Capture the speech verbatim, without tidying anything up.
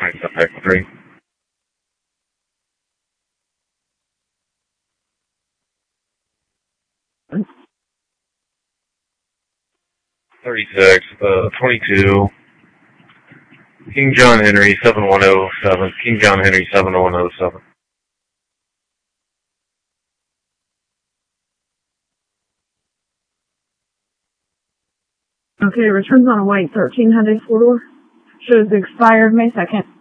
Contact three. thirty-six, uh, twenty-two. King John Henry seven one zero seven. King John Henry seven one zero seven. Okay, returns on a white thirteen Hyundai four-door. Shows expired May second.